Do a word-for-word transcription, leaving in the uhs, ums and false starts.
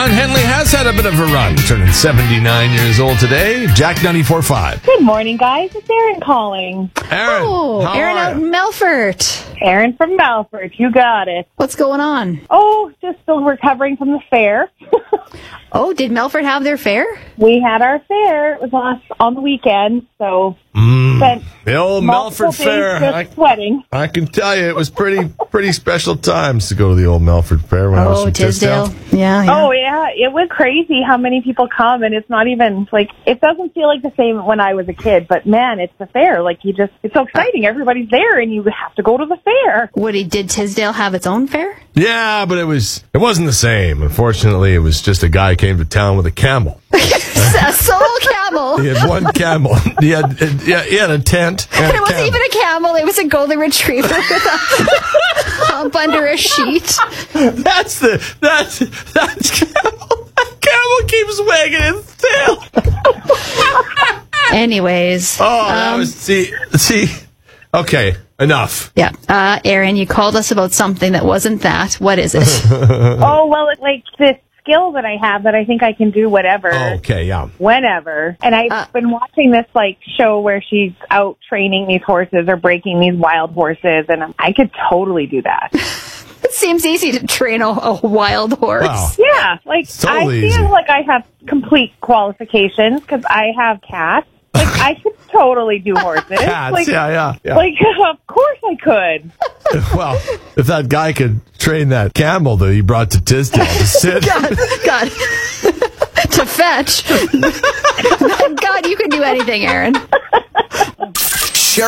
John Henley has had a bit of a run, turning seventy-nine years old today. Jack ninety-four point five. Good morning, guys. It's Erin calling. Aaron, Oh, how Erin are out you? in Melfort. Erin from Melfort. You got it. What's going on? Oh, just still recovering from the fair. Oh, did Melfort have their fair? We had our fair. It was last on the weekend, so Mm, spent the old multiple Melfort days Fair. just I, sweating. I can tell you, it was pretty pretty special times to go to the old Melfort Fair when I was Oh, from Tisdale. Tisdale. Yeah, yeah. Oh, yeah. It was crazy how many people come, and it's not even, like, it doesn't feel like the same when I was a kid, but, man, it's the fair. Like, you just, it's so exciting. Everybody's there, and you have to go to the fair. Woody, did Tisdale have its own fair? Yeah, but it was it wasn't the same. Unfortunately, it was just a guy came to town with a camel. A solo camel. He had one camel. He had yeah, he had a tent. And And a it wasn't camel. even a camel. It was a golden retriever with a hump under a sheet. That's the that's that's camel. That camel keeps wagging its tail. Anyways. Oh, that um, was see see. Okay, enough. Yeah. Uh, Erin, you called us about something that wasn't that. What is it? Oh, well, it's like this skill that I have that I think I can do whatever. Okay, yeah. Whenever. And I've Uh, been watching this, like, show where she's out training these horses or breaking these wild horses, and I could totally do that. It seems easy to train a, a wild horse. Wow. Yeah, like, totally I feel easy. like I have complete qualifications because I have cats. Like, I could totally do horses. Cats, like, yeah, yeah, yeah. Like, of course I could. Well, if that guy could train that camel that he brought to Tisdale to sit. God, God. To fetch. God, you can do anything, Erin.